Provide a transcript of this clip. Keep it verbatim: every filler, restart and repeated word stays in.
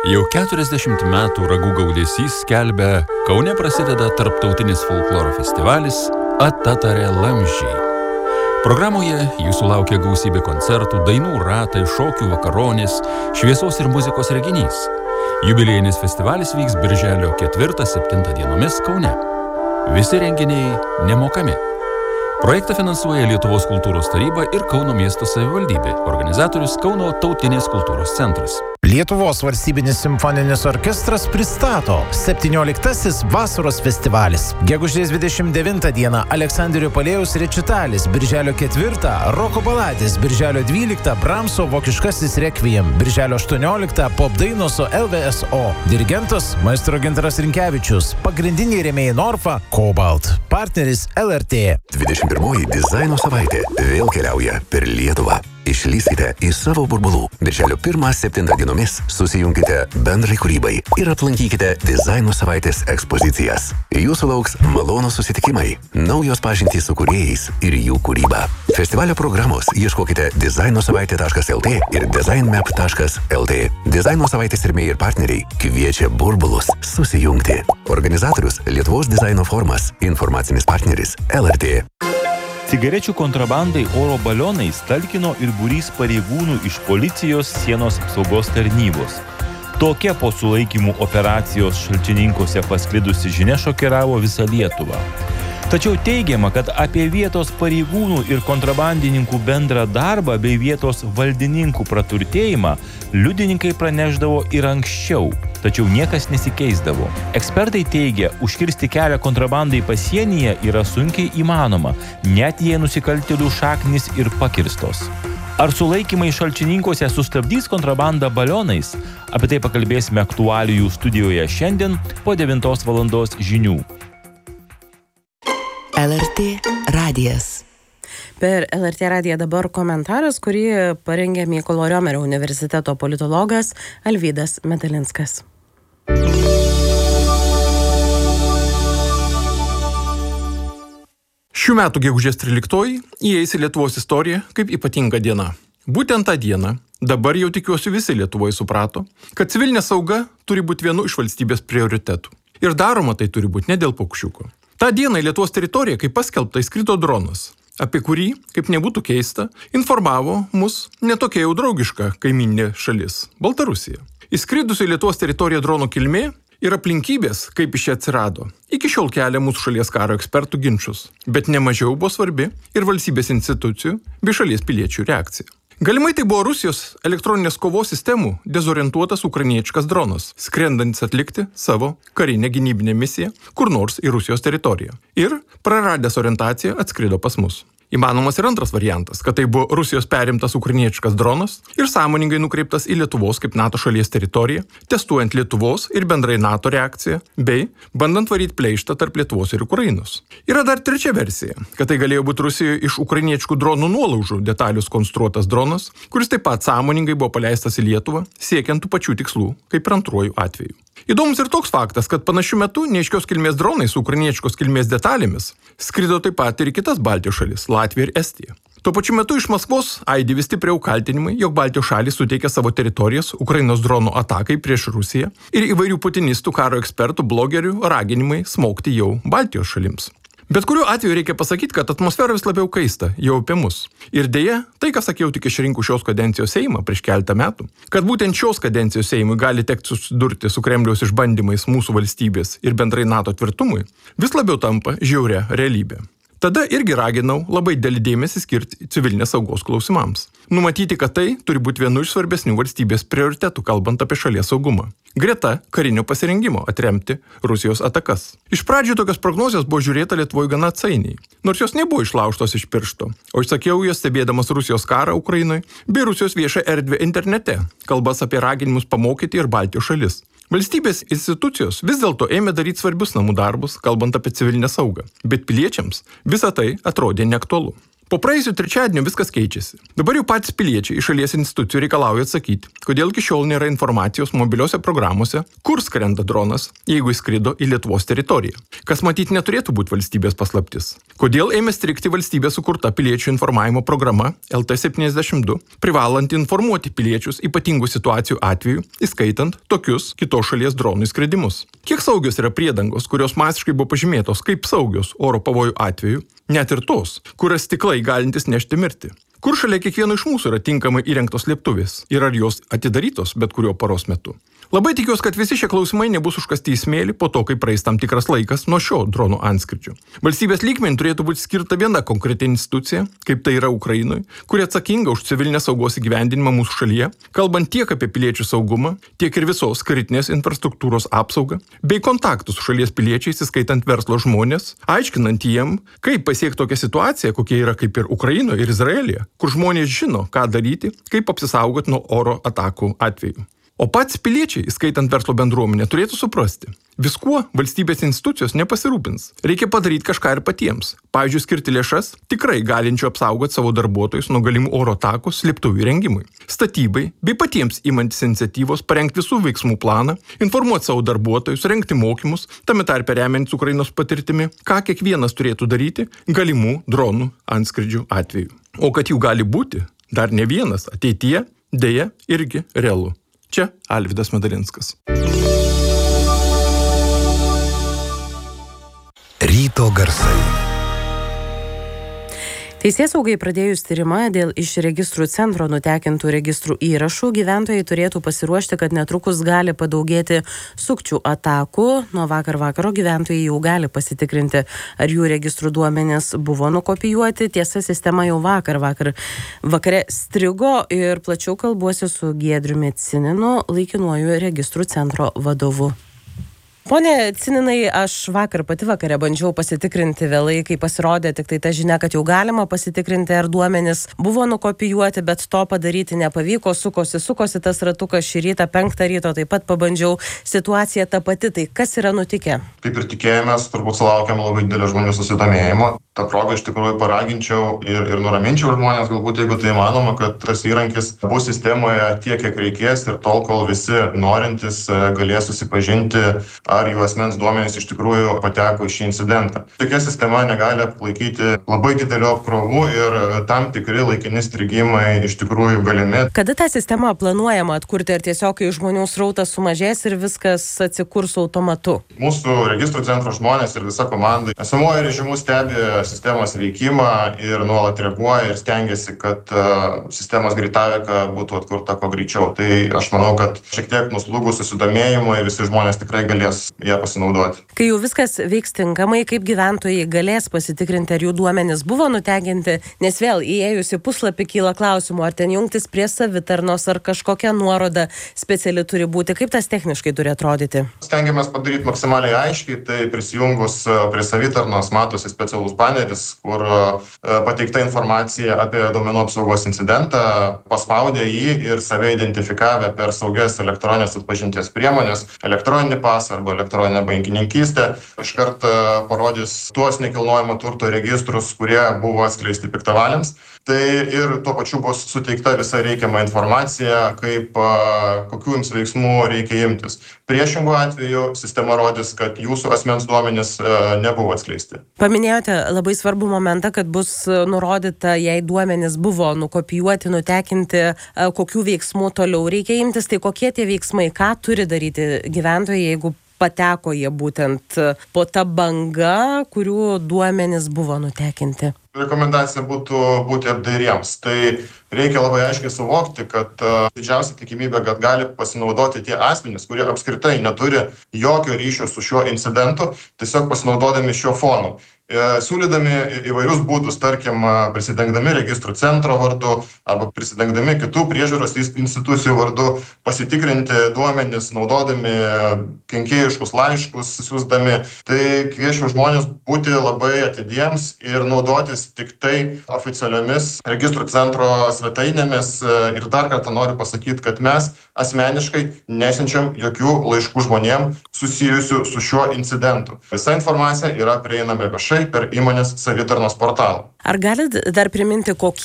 Jau keturiasdešimt metų ragų gaudesys skelbia, Kaune prasideda tarptautinis folkloro festivalis Atatarė lamžiai. Programoje jūsų laukia gausybė koncertų, dainų ratai, šokių vakaronės, šviesos ir muzikos reginys. Jubiliejinis festivalis vyks birželio ketvirtą septintą dienomis Kaune. Visi renginiai nemokami. Projektą finansuoja Lietuvos kultūros taryba ir Kauno miesto savivaldybė, organizatorius Kauno tautinės kultūros centras. Lietuvos valstybinis simfoninis orkestras pristato septynioliktasis vasaros festivalis. Gegužės dvidešimt devintą dieną Aleksandrio Palėjaus rečitalis, birželio ketvirtą roko baladės, birželio dvyliktą Bramso vokiškasis rekviem, birželio aštuonioliktą popdainos su L V S O. Dirigentas maestro Gintaras Rinkevičius, pagrindiniai rėmėjai Norfa, Cobalt, partneris L R T. dvidešimt pirmoji dizaino savaitė vėl keliauja per Lietuvą. Išlįskite į savo burbulų. Birželio pirmą septintą dienomis susijunkite bendrai kūrybai ir aplankykite dizaino savaitės ekspozicijas. Jūsų lauks malonūs susitikimai, naujos pažintys su kūrėjais ir jų kūryba. Festivalio programos ieškokite dizaino savaitė taškas L T ir designmap taškas L T. Dizaino savaitės rėmėjai ir partneriai kviečia burbulus susijungti. Organizatorius Lietuvos dizaino forumas, informacinis partneris L R T. Cigarečių kontrabandai oro balionais talkino ir būrys pareigūnų iš policijos sienos apsaugos tarnybos. Tokia po sulaikymų operacijos Šalčininkuose pasklidusi žinia šokiravo visą Lietuvą. Tačiau teigiama, kad apie vietos pareigūnų ir kontrabandininkų bendrą darbą bei vietos valdininkų praturtėjimą liudininkai praneždavo ir anksčiau, tačiau niekas nesikeisdavo. Ekspertai teigia, užkirsti kelią kontrabandai pasienyje yra sunkiai įmanoma, net jei nusikaltėlių šaknis ir pakirstos. Ar sulaikymai Šalčininkuose sustabdys kontrabandą balionais? Apie tai pakalbėsime aktualijų studijoje šiandien po devintos valandos žinių. L R T radijas. Per L R T radiją dabar komentaras, kurį parengė Mykolo Riomerio universiteto politologas Alvydas Medalinskas. Šių metų gegužės tryliktoji įeis į Lietuvos istoriją kaip ypatinga diena. Būtent tą dieną, dabar jau tikiuosi visi Lietuvoje suprato, kad civilinė sauga turi būti vienu iš valstybės prioritetų. Ir daroma tai turi būti ne dėl paukščiuko. Ta diena į Lietuvos teritoriją, kaip paskelbta, įskrido dronas, apie kurį, kaip nebūtų keista, informavo mus netokia jau draugiška kaimyninė šalis – Baltarusija. Įskridusi į Lietuvos teritoriją drono kilmė ir aplinkybės, kaip iš čia atsirado, iki šiol kelia mūsų šalies karo ekspertų ginčus, bet nemažiau buvo svarbi ir valstybės institucijų bei šalies piliečių reakcija. Galimai tai buvo Rusijos elektroninės kovos sistemų dezorientuotas ukrainietiškas dronas, skrendantis atlikti savo karinę gynybinę misiją kur nors į Rusijos teritoriją. Ir, praradęs orientaciją, atskrido pas mus. Įmanomas ir antras variantas, kad tai buvo Rusijos perimtas ukrainietiškas dronas ir sąmoningai nukreiptas į Lietuvos kaip NATO šalies teritoriją, testuojant Lietuvos ir bendrai NATO reakciją, bei bandant varyti pleištą tarp Lietuvos ir Ukrainos. Yra dar trečia versija, kad tai galėjo būti Rusijoje iš ukrainietiškų dronų nuolaužų detalius konstruotas dronas, kuris taip pat sąmoningai buvo paleistas į Lietuvą, siekiant tų pačių tikslų, kaip ir antruoju atveju. Įdomus ir toks faktas, kad panašiu metu neaiškios kilmės dronai su ukrainietiškos kilmės detalėmis skrido taip pat ir į kitas Baltijos šalis – Latviją ir Estiją. Tuo pačiu metu iš Maskvos aidi vis stipriau kaltinimai, jog Baltijos šalys suteikia savo teritorijas Ukrainos dronų atakai prieš Rusiją ir įvairių putinistų karo ekspertų blogerių raginimai smaugti jau Baltijos šalims. Bet kuriuo atveju reikia pasakyti, kad atmosfera vis labiau kaista, jau apie mus. Ir dėja, tai, ką sakiau tik išrinkų šios kadencijos Seimą prieš keletą metų, kad būtent šios kadencijos Seimui gali tekti susidurti su Kremliaus išbandymais mūsų valstybės ir bendrai NATO tvirtumui, vis labiau tampa žiauria realybė. Tada irgi raginau labai didelį dėmesį skirti civilinės saugos klausimams. Numatyti, kad tai turi būti vienu iš svarbesnių valstybės prioritetų, kalbant apie šalies saugumą. Greta karinio pasirengimo atremti Rusijos atakas. Iš pradžių tokios prognozijos buvo žiūrėta Lietuvoje gana atsainiai, nors jos nebuvo išlaužtos iš piršto, o išsakiau jas stebėdamas Rusijos karą Ukrainoje bei Rusijos viešą erdvę internete, kalbas apie raginimus pamokyti ir Baltijos šalis. Valstybės institucijos vis dėlto ėmė daryti svarbius namų darbus, kalbant apie civilinę saugą, bet piliečiams visa tai atrodė neaktualu. Po praėjusio trečiadienio viskas keičiasi. Dabar jau patys piliečiai iš šalies institucijų reikalauja atsakyti, kodėl iki šiol nėra informacijos mobiliuose programuose, kur skrenda dronas, jeigu įskrido į Lietuvos teritoriją. Kas matyti neturėtų būti valstybės paslaptis. Kodėl ėmė strigti valstybės sukurta piliečių informavimo programa L T septyniasdešimt du, privalanti informuoti piliečius ypatingų situacijų atveju, įskaitant tokius kitos šalies dronų įskridimus. Kiek saugios yra priedangos, kurios masiškai buvo pažymėtos kaip saugios oro pavojų atveju, net ir tos, kurias stiklai galintis nešti mirtį. Kur šalia kiekvieno iš mūsų yra tinkamai įrengtos slėptuvės ir ar jos atidarytos bet kuriuo paros metu. Labai tikiuosi, kad visi šie klausimai nebus užkasti į smėlį po to, kai praeis tam tikras laikas nuo šio dronų antskridžių. Valstybės lygmeniu turėtų būti skirta viena konkreti institucija, kaip tai yra Ukrainoje, kuri atsakinga už civilinės saugos įgyvendinimą mūsų šalyje, kalbant tiek apie piliečių saugumą, tiek ir visos kritinės infrastruktūros apsaugą, bei kontaktus su šalies piliečiais, įskaitant verslo žmonės, aiškinant jiem, kaip pasiekti tokią situaciją, kokia yra kaip ir Ukrainoje ir Izraelyje, kur žmonės žino, ką daryti, kaip apsisaugoti nuo oro atakų atveju. O patys piliečiai, įskaitant verslo bendruomenę, turėtų suprasti. Viskuo valstybės institucijos nepasirūpins. Reikia padaryti kažką ir patiems. Pavyzdžiui, skirti lėšas tikrai galinčių apsaugoti savo darbuotojus nuo galimų oro atakų slėptuvių rengimui, statybai, bei patiems imantis iniciatyvos parengti visų veiksmų planą, informuoti savo darbuotojus, rengti mokymus, tame tarpe remiantis Ukrainos patirtimi, ką kiekvienas turėtų daryti galimų dronų antskridžių atveju. O kad jų gali būti dar ne vienas ateityje, deja irgi realu. Čia Alvydas Medalinskas. Ryto garsai. Teisėsaugai pradėjus tyrimą dėl iš registrų centro nutekintų registrų įrašų, gyventojai turėtų pasiruošti, kad netrukus gali padaugėti sukčių atakų. Nuo vakar vakaro gyventojai jau gali pasitikrinti, ar jų registrų duomenys buvo nukopijuoti. Tiesa, sistema jau vakar vakar vakare strigo ir plačiau kalbuosi su Giedriumi Cininu, laikinuoju registrų centro vadovu. Pone Cininai, aš vakar pati vakare bandžiau pasitikrinti vėlai, kai pasirodė tik tai ta žinia, kad jau galima pasitikrinti, ar duomenys buvo nukopijuoti, bet to padaryti nepavyko, sukosi, sukosi tas ratukas šį rytą, penktą ryto, taip pat pabandžiau, situacija ta pati, tai kas yra nutikę? Kaip ir tikėjomės, turbūt sulaukėm labai didelio žmonių susidomėjimo. Ta proga iš tikrųjų paraginčiau ir, ir nuraminčiau žmonės, galbūt jeigu tai įmanoma, kad tas įrankis bus sistemoje tiek, kiek reikės ir tol, kol visi norintys galės susipažinti, ar jų asmens duomenys iš tikrųjų pateko į šį incidentą. Tokia sistema negali atlaikyti labai didelio apkrovų ir tam tikri laikini strigimai iš tikrųjų galimi. Kada tą sistemą planuojama atkurti, ar tiesiog kai žmonių srautas sumažės ir viskas atsikurs automatu? Mūsų registrų centro žmonės ir visa komanda esamuoju režimu stebi sistemos veikimą ir nuolat reaguoja ir stengiasi, kad uh, sistemos greitaveika būtų atkurta kuo greičiau. Tai aš manau, kad šiek tiek nuslūgus susidomėjimui visi žmonės tikrai galės ją pasinaudoti. Kai jau viskas veiks tinkamai, kaip gyventojai galės pasitikrinti, ar jų duomenys buvo nutekinti, nes vėl įėjus į puslapį kyla klausimų, ar ten jungtis prie savitarnos, ar kažkokia nuoroda speciali turi būti, kaip tas techniškai turi atrodyti? Stengiamės padaryti maksimaliai aiškiai, tai prisijungus prie savitarnos matosi specialus baneris, kur pateikta informacija apie duomenų apsaugos incidentą, paspaudę jį ir save identifikavę per saugias elektroninės atpažinties priemonės, elektroninį pasą arba elektroninę bankininkystę, iškart parodys tuos nekilnojamo turto registrus, kurie buvo atskleisti piktavaliams. Tai ir tuo pačiu bus suteikta visa reikiama informacija, kaip kokių jums veiksmų reikia imtis. Priešingų atveju sistema rodys, kad jūsų asmens duomenys nebuvo atskleisti. Paminėjote labai svarbų momentą, kad bus nurodyta, jei duomenys buvo nukopijuoti, nutekinti, kokių veiksmų toliau reikia imtis, tai kokie tie veiksmai, ką turi daryti gyventojai, jeigu pateko jie būtent po ta banga, kurių duomenys buvo nutekinti? Rekomendacija būtų būti apdairiems. Tai reikia labai aiškiai suvokti, kad uh, didžiausia tikimybė, kad gali pasinaudoti tie asmenys, kurie apskritai neturi jokio ryšio su šiuo incidentu, tiesiog pasinaudodami šiuo fonu. Siūlydami įvairius būdus, tarkim, prisidengdami registrų centro vardu arba prisidengdami kitų priežiūros institucijų vardu, pasitikrinti duomenis, naudodami kenkėjiškus laiškus, siųsdami. Tai kviečiu žmonės būti labai atidiems ir naudotis tik tai oficialiomis registrų centro svetainėmis. Ir dar kartą noriu pasakyti, kad mes asmeniškai nesiunčiam jokių laiškų žmonėm susijusių su šiuo incidentu. Visa informacija yra prieinama viešai per įmonės savitarnos portalą. Ar galit dar priminti, kokie